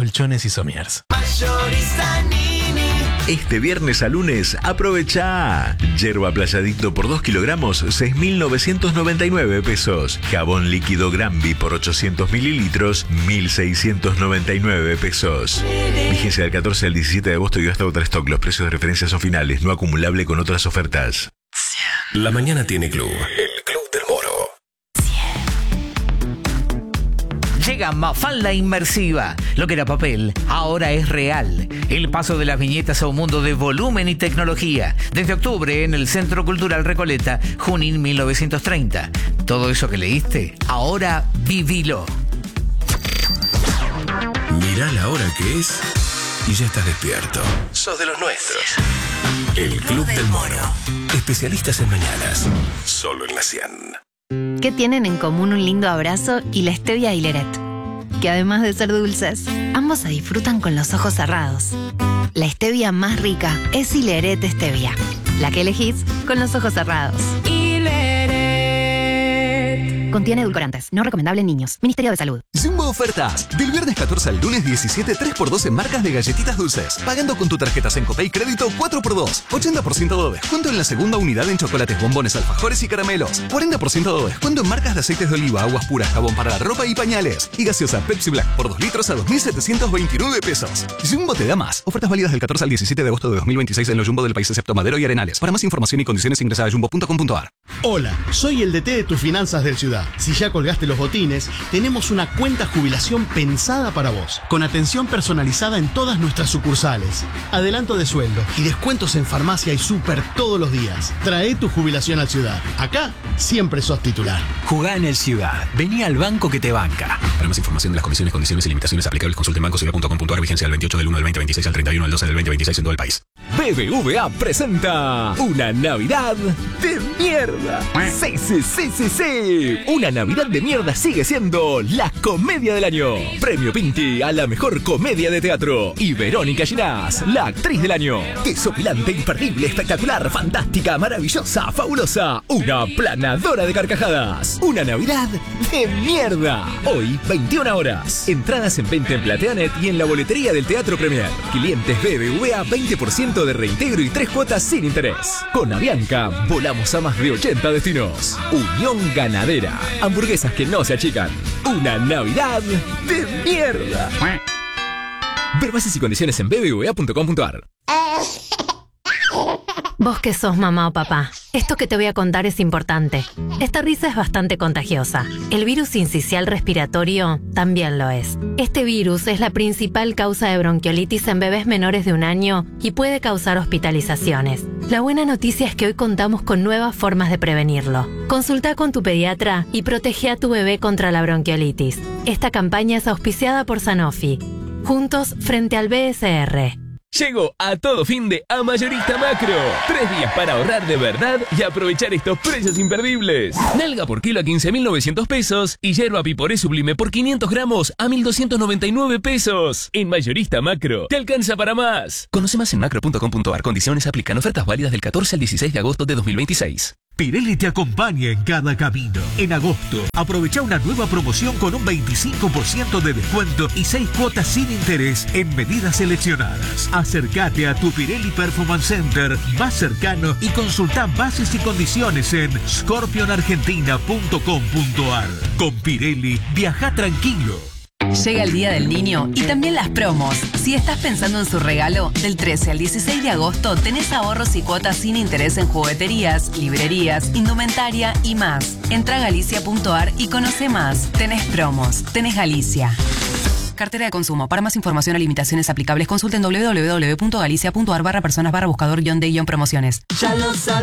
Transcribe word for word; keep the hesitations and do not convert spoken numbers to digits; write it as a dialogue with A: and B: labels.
A: colchones y somiers.
B: Mayorista Nini.
C: Este viernes a lunes, aprovecha yerba playadito por dos kilogramos, seis mil novecientos noventa y nueve pesos. Jabón líquido Granby por ochocientos mililitros, mil seiscientos noventa y nueve pesos. Vigencia del catorce al diecisiete de agosto y hasta otra stock. Los precios de referencia son finales, no acumulable con otras ofertas.
D: La mañana tiene club. El Club del Moro.
E: Llega Mafalda Inmersiva. Lo que era papel, ahora es real. El paso de las viñetas a un mundo de volumen y tecnología. Desde octubre en el Centro Cultural Recoleta, Junín mil novecientos treinta. Todo eso que leíste, ahora vivilo.
D: Mirá la hora que es y ya estás despierto. Sos de los nuestros. El Club del Moro. Especialistas en mañanas. Solo en la cien.
F: ¿Qué tienen en común un lindo abrazo y la stevia Hileret? Que además de ser dulces, ambos se disfrutan con los ojos cerrados. La stevia más rica es Hileret Stevia, la que elegís con los ojos cerrados. Contiene edulcorantes, no recomendable en niños. Ministerio de Salud.
G: Jumbo Ofertas. Del viernes catorce al lunes diecisiete, tres por dos en marcas de galletitas dulces. Pagando con tu tarjeta Sencopay Crédito, cuatro por dos. ochenta por ciento de descuento en la segunda unidad en chocolates, bombones, alfajores y caramelos. cuarenta por ciento de descuento en marcas de aceites de oliva, aguas puras, jabón para la ropa y pañales. Y gaseosa Pepsi Black por dos litros a dos mil setecientos veintinueve pesos. Jumbo te da más. Ofertas válidas del catorce al diecisiete de agosto de dos mil veintiséis en los Jumbo del país excepto Madero y Arenales. Para más información y condiciones ingresa a jumbo punto com punto ar.
H: Hola, soy el D T de tus finanzas del Ciudad. Si ya colgaste los botines, tenemos una cuenta jubilación pensada para vos, con atención personalizada en todas nuestras sucursales, adelanto de sueldo y descuentos en farmacia y súper todos los días. Trae tu jubilación al Ciudad. Acá siempre sos titular.
I: Jugá en el Ciudad. Vení al banco que te banca.
D: Para más información de las condiciones, condiciones y limitaciones aplicables, consulte en banco ciudad punto com punto ar. Vigencia del veintiocho del uno del veinte veintiséis al treinta y uno del doce del veinte veintiséis en todo el país.
J: B B V A presenta una Navidad de mierda. Sí, sí, sí, sí, sí. Una Navidad de mierda sigue siendo la comedia del año. Premio Pinti a la mejor comedia de teatro. Y Verónica Ginás, la actriz del año. Desopilante, imperdible, espectacular, fantástica, maravillosa, fabulosa. Una planadora de carcajadas. Una Navidad de mierda. Hoy, veintiuna horas. Entradas en venta en Plateanet y en la boletería del Teatro Premier. Clientes B B V A, veinte por ciento de reintegro y tres cuotas sin interés. Con Avianca, volamos a más de ochenta destinos. Unión Ganadera. Hamburguesas que no se achican. Una Navidad de mierda. Ver bases y condiciones en b b v a punto com punto ar.
F: Vos que sos mamá o papá, esto que te voy a contar es importante. Esta risa es bastante contagiosa. El virus sincicial respiratorio también lo es. Este virus es la principal causa de bronquiolitis en bebés menores de un año y puede causar hospitalizaciones. La buena noticia es que hoy contamos con nuevas formas de prevenirlo. Consulta con tu pediatra y protege a tu bebé contra la bronquiolitis. Esta campaña es auspiciada por Sanofi. Juntos frente al B S R.
J: Llegó a todo fin de a Mayorista Macro. Tres días para ahorrar de verdad y aprovechar estos precios imperdibles. Nalga por kilo a quince mil novecientos pesos y yerba piporé sublime por quinientos gramos a mil doscientos noventa y nueve pesos. En Mayorista Macro te alcanza para más. Conoce más en macro punto com punto ar. Condiciones aplican. Ofertas válidas del catorce al dieciséis de agosto de dos mil veintiséis.
K: Pirelli te acompaña en cada camino. En agosto, aprovecha una nueva promoción con un veinticinco por ciento de descuento y seis cuotas sin interés en medidas seleccionadas. Acércate a tu Pirelli Performance Center más cercano y consulta bases y condiciones en scorpion argentina punto com punto ar. Con Pirelli, viaja tranquilo.
L: Llega el Día del Niño y también las promos. Si estás pensando en su regalo, del trece al dieciséis de agosto tenés ahorros y cuotas sin interés en jugueterías, librerías, indumentaria y más. Entra a galicia punto ar y conoce más. Tenés promos, tenés Galicia. Cartera de consumo. Para más información o limitaciones aplicables, consulten doble u doble u doble u punto galicia punto ar barra personas barra buscador guión de guión promociones.
B: Ya lo sabes.